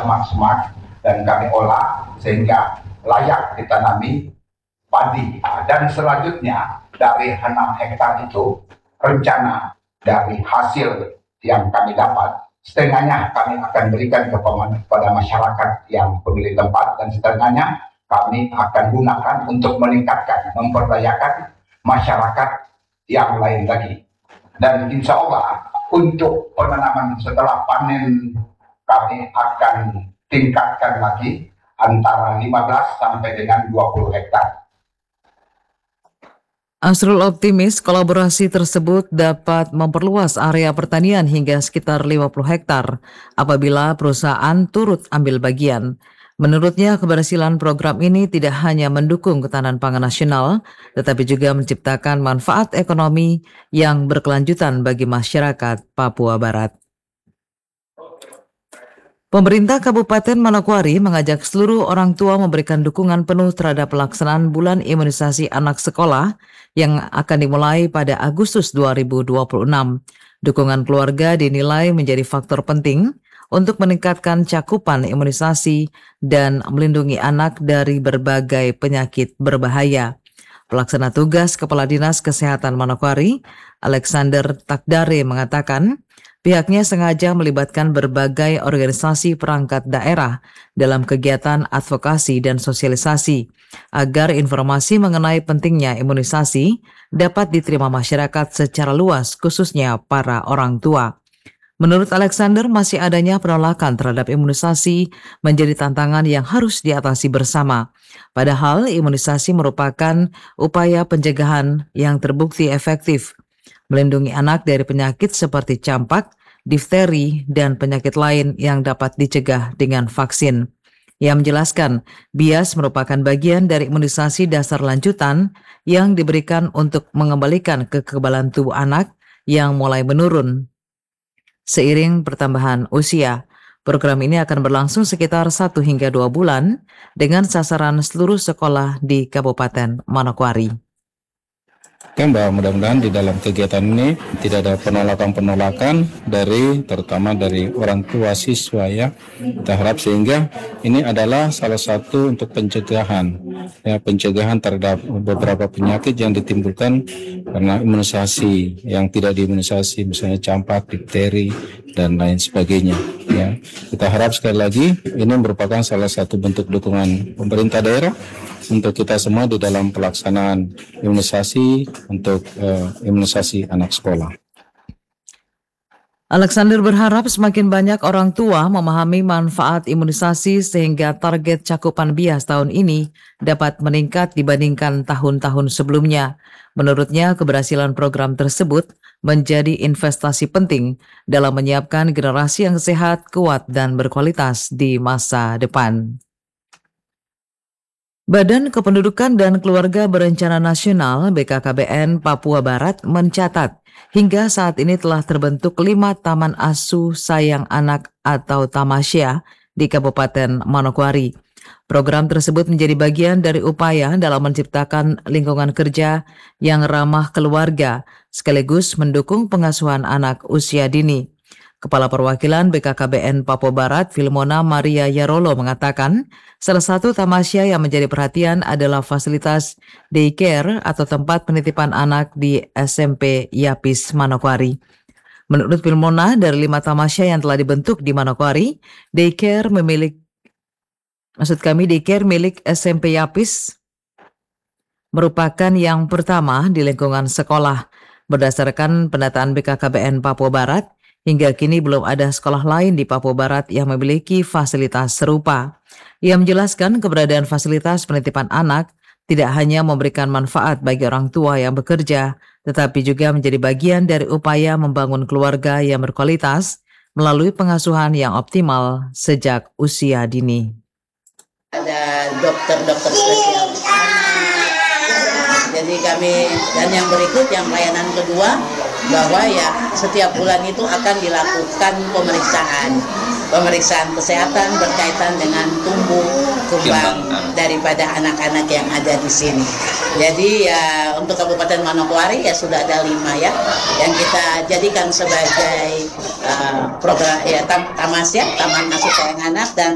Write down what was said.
semak-semak dan kami olah sehingga layak ditanami padi. Dan selanjutnya dari 6 hektar itu rencana dari hasil yang kami dapat setengahnya kami akan berikan kepada masyarakat yang pemilik tempat dan setengahnya kami akan gunakan untuk meningkatkan, memperdayakan masyarakat yang lain lagi. Dan insya Allah untuk penanaman setelah panen kami akan tingkatkan lagi antara 15 sampai dengan 20 hektar. Asrul optimis kolaborasi tersebut dapat memperluas area pertanian hingga sekitar 50 hektar apabila perusahaan turut ambil bagian. Menurutnya, keberhasilan program ini tidak hanya mendukung ketahanan pangan nasional, tetapi juga menciptakan manfaat ekonomi yang berkelanjutan bagi masyarakat Papua Barat. Pemerintah Kabupaten Manokwari mengajak seluruh orang tua memberikan dukungan penuh terhadap pelaksanaan bulan imunisasi anak sekolah yang akan dimulai pada Agustus 2026. Dukungan keluarga dinilai menjadi faktor penting untuk meningkatkan cakupan imunisasi dan melindungi anak dari berbagai penyakit berbahaya. Pelaksana tugas Kepala Dinas Kesehatan Manokwari, Alexander Takdare, mengatakan pihaknya sengaja melibatkan berbagai organisasi perangkat daerah dalam kegiatan advokasi dan sosialisasi agar informasi mengenai pentingnya imunisasi dapat diterima masyarakat secara luas, khususnya para orang tua. Menurut Alexander, masih adanya penolakan terhadap imunisasi menjadi tantangan yang harus diatasi bersama. Padahal imunisasi merupakan upaya pencegahan yang terbukti efektif, melindungi anak dari penyakit seperti campak, difteri, dan penyakit lain yang dapat dicegah dengan vaksin. Ia menjelaskan, bias merupakan bagian dari imunisasi dasar lanjutan yang diberikan untuk mengembalikan kekebalan tubuh anak yang mulai menurun seiring pertambahan usia. Program ini akan berlangsung sekitar 1 hingga 2 bulan dengan sasaran seluruh sekolah di Kabupaten Manokwari. Mbak, mudah-mudahan di dalam kegiatan ini tidak ada penolakan-penolakan terutama dari orang tua siswa ya. Kita harap sehingga ini adalah salah satu untuk pencegahan terhadap beberapa penyakit yang ditimbulkan karena imunisasi yang tidak diimunisasi, misalnya campak, difteri dan lain sebagainya ya. Kita harap sekali lagi ini merupakan salah satu bentuk dukungan pemerintah daerah untuk kita semua di dalam pelaksanaan imunisasi untuk imunisasi anak sekolah. Alexander berharap semakin banyak orang tua memahami manfaat imunisasi sehingga target cakupan bias tahun ini dapat meningkat dibandingkan tahun-tahun sebelumnya. Menurutnya, keberhasilan program tersebut menjadi investasi penting dalam menyiapkan generasi yang sehat, kuat, dan berkualitas di masa depan. Badan Kependudukan dan Keluarga Berencana Nasional BKKBN Papua Barat mencatat hingga saat ini telah terbentuk 5 Taman Asuh Sayang Anak atau Tamasya di Kabupaten Manokwari. Program tersebut menjadi bagian dari upaya dalam menciptakan lingkungan kerja yang ramah keluarga sekaligus mendukung pengasuhan anak usia dini. Kepala Perwakilan BKKBN Papua Barat, Filmona Maria Yarolo, mengatakan salah satu tamasya yang menjadi perhatian adalah fasilitas daycare atau tempat penitipan anak di SMP Yapis Manokwari. Menurut Filmona, dari 5 tamasya yang telah dibentuk di Manokwari, daycare milik SMP Yapis merupakan yang pertama di lingkungan sekolah. Berdasarkan pendataan BKKBN Papua Barat, hingga kini belum ada sekolah lain di Papua Barat yang memiliki fasilitas serupa. Ia menjelaskan keberadaan fasilitas penitipan anak tidak hanya memberikan manfaat bagi orang tua yang bekerja, tetapi juga menjadi bagian dari upaya membangun keluarga yang berkualitas melalui pengasuhan yang optimal sejak usia dini. Ada dokter-dokter spesialis anak. Jadi kami, dan yang berikut yang layanan kedua, bahwa ya setiap bulan itu akan dilakukan pemeriksaan kesehatan berkaitan dengan tumbuh kembang daripada anak-anak yang ada di sini. Jadi ya untuk Kabupaten Manokwari ya sudah ada 5 ya yang kita jadikan sebagai program ya Tamasya, Taman Asuh Sayang Anak, dan